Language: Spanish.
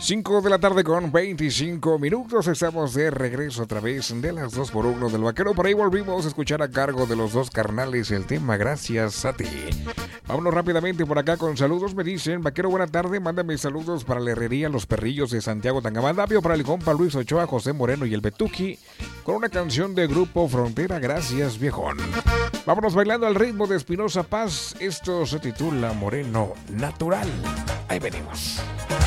5 de la tarde con 25 minutos. Estamos de regreso a través de las 2x1 del Vaquero. Por ahí volvimos a escuchar a cargo de los dos carnales el tema Gracias a ti. Vámonos rápidamente por acá con saludos. Me dicen, Vaquero, buena tarde. Mándame saludos para la herrería Los Perrillos de Santiago Tangamandapio, para el compa Luis Ochoa, José Moreno y el Betuki, con una canción de Grupo Frontera. Gracias, viejón. Vámonos bailando al ritmo de Espinosa Paz. Esto se titula Moreno Natural. Ahí venimos.